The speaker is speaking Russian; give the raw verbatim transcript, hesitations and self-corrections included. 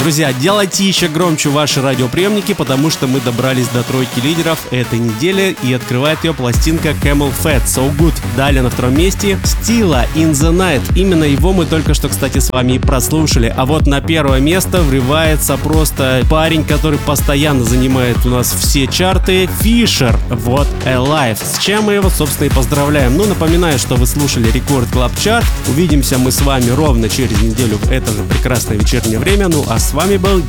Друзья, делайте еще громче ваши радиоприемники, потому что мы добрались до тройки лидеров этой недели, и открывает ее пластинка Camel Fat So Good. Далее на втором месте Stila In The Night. Именно его мы только что, кстати, с вами и прослушали. А вот на первое место врывается просто парень, который постоянно занимает у нас все чарты, Fisher, вот Alive. С чем мы его, собственно, и поздравляем. Ну, напоминаю, что вы слушали Рекорд Клаб Чарт. Увидимся мы с вами ровно через неделю в это же прекрасное вечернее время. Ну, а с вами был